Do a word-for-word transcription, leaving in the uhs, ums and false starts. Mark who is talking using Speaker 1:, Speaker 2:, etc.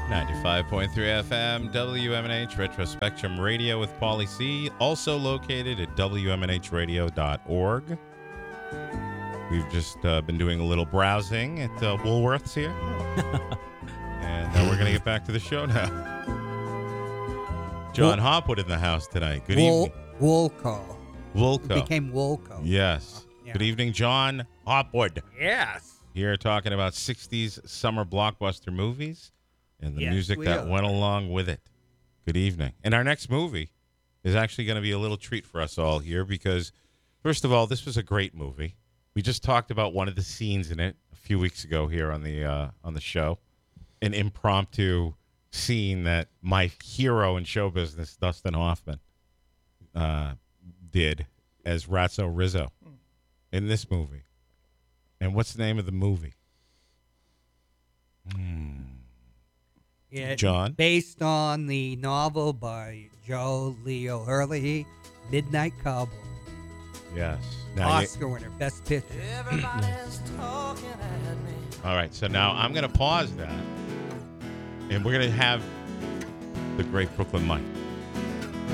Speaker 1: ninety-five point three F M, W M N H Retro Spectrum Radio with Paulie C. Also located at W M N H radio dot org. We've just uh, been doing a little browsing at uh, Woolworths here. And uh, we're going to get back to the show now. John
Speaker 2: Wool-
Speaker 1: Hopwood in the house tonight. Good
Speaker 2: Wool-
Speaker 1: evening.
Speaker 2: Woolco.
Speaker 1: Woolco.
Speaker 2: It became Woolco.
Speaker 1: Yes.
Speaker 2: Yeah.
Speaker 1: Good evening, John Hopwood.
Speaker 2: Yes.
Speaker 1: Here talking about sixties summer blockbuster movies and the
Speaker 2: Yes,
Speaker 1: music
Speaker 2: we
Speaker 1: that
Speaker 2: are.
Speaker 1: went along with it. Good evening. And our next movie is actually going to be a little treat for us all here because, first of all, this was a great movie. We just talked about one of the scenes in it a few weeks ago here on the uh, on the show, an impromptu scene that my hero in show business, Dustin Hoffman, uh, did as Ratso Rizzo in this movie. And what's the name of the movie? Hmm.
Speaker 2: It,
Speaker 1: John?
Speaker 2: Based on the novel by Joe Leo Hurley, Midnight Cowboy.
Speaker 1: Yes. Now you-
Speaker 2: Oscar winner, Best Picture.
Speaker 1: all right, so now I'm going to pause that, and we're going to have the great Brooklyn Mike